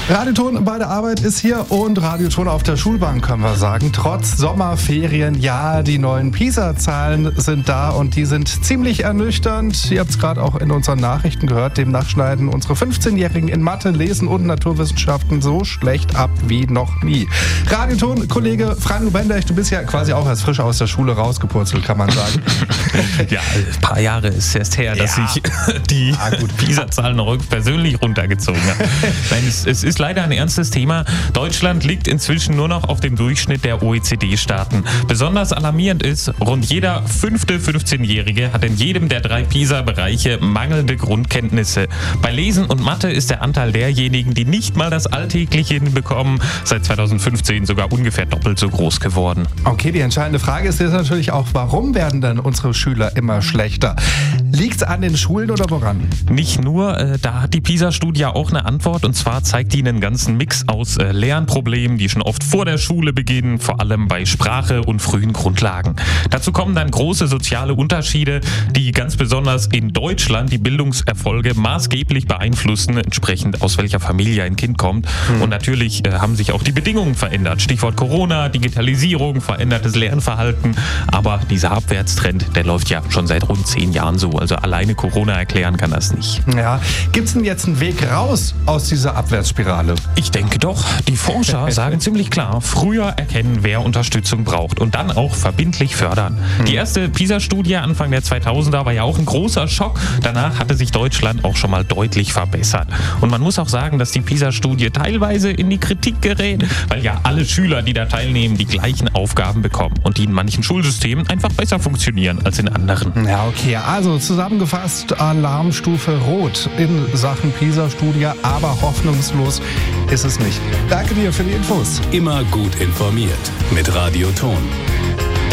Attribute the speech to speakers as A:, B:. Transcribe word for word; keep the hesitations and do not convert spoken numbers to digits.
A: Radioton bei der Arbeit ist hier und Radioton auf der Schulbank, können wir sagen. Trotz Sommerferien, ja, die neuen PISA-Zahlen sind da und die sind ziemlich ernüchternd. Ihr habt es gerade auch in unseren Nachrichten gehört. Demnach schneiden unsere fünfzehnjährigen in Mathe, Lesen und Naturwissenschaften so schlecht ab wie noch nie. Radioton-Kollege Frank Bendech, du bist ja quasi auch als frisch aus der Schule rausgepurzelt, kann man sagen.
B: Ja, ein paar Jahre ist erst her, dass ja. ich die ah, PISA-Zahlen noch persönlich runtergezogen habe. Nein, es, es ist leider ein ernstes Thema. Deutschland liegt inzwischen nur noch auf dem Durchschnitt der O E C D-Staaten. Besonders alarmierend ist, rund jeder fünfte fünfzehnjährige hat in jedem der drei PISA-Bereiche mangelnde Grundkenntnisse. Bei Lesen und Mathe ist der Anteil derjenigen, die nicht mal das Alltägliche hinbekommen, seit zweitausendfünfzehn sogar ungefähr doppelt so groß geworden.
A: Okay, die entscheidende Frage ist jetzt natürlich auch, warum werden denn unsere Schüler immer schlechter? Liegt es an den Schulen oder woran?
B: Nicht nur, äh, da hat die PISA-Studie auch eine Antwort, und zwar zeigt die einen ganzen Mix aus äh, Lernproblemen, die schon oft vor der Schule beginnen, vor allem bei Sprache und frühen Grundlagen. Dazu kommen dann große soziale Unterschiede, die ganz besonders in Deutschland die Bildungserfolge maßgeblich beeinflussen, entsprechend aus welcher Familie ein Kind kommt. Hm. Und natürlich äh, haben sich auch die Bedingungen verändert. Stichwort Corona, Digitalisierung, verändertes Lernverhalten. Aber dieser Abwärtstrend, der läuft ja schon seit rund zehn Jahren so. Also alleine Corona erklären kann das nicht.
A: Ja, gibt es denn jetzt einen Weg raus aus dieser Abwärtsspirale?
B: Ich denke doch. Die Forscher sagen ziemlich klar, früher erkennen, wer Unterstützung braucht und dann auch verbindlich fördern. Hm. Die erste PISA-Studie Anfang der zweitausender war ja auch ein großer Schock. Danach hatte sich Deutschland auch schon mal deutlich verbessert. Und man muss auch sagen, dass die PISA-Studie teilweise in die Kritik gerät, weil ja alle Schüler, die da teilnehmen, die gleichen Aufgaben bekommen und die in manchen Schulsystemen einfach besser funktionieren als in anderen.
A: Ja, okay. Also zusammengefasst, Alarmstufe Rot in Sachen PISA-Studie, aber hoffnungslos ist es nicht. Danke dir für die Infos.
C: Immer gut informiert mit Radioton.